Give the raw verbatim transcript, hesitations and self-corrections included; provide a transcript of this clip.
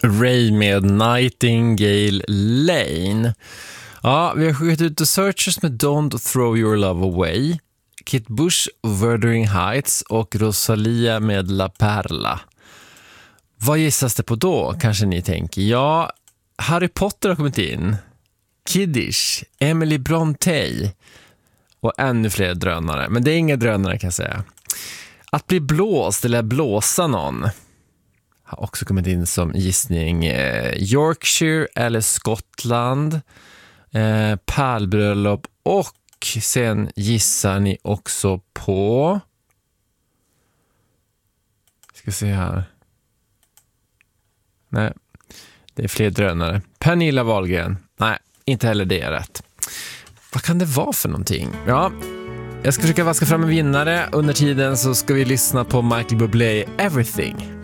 Ray med Nightingale Lane. Ja, vi har skickat ut The Searchers med Don't Throw Your Love Away, Kate Bush, Wuthering Heights och Rosalia med La Perla. Vad gissas det på då, kanske ni tänker? Ja, Harry Potter har kommit in, Kiddish, Emily Brontë och ännu fler drönare. Men det är inga drönare, kan jag säga. Att bli blåst eller blåsa någon har också kommit in som gissning. eh, Yorkshire eller Skottland, eh, pärlbröllop, och sen gissar ni också på, ska se här, nej, det är fler drönare. Pernilla Wahlgren, nej, inte heller det är rätt. Vad kan det vara för någonting? Ja, jag ska försöka vaska fram en vinnare. Under tiden så ska vi lyssna på Michael Bublé, Everything.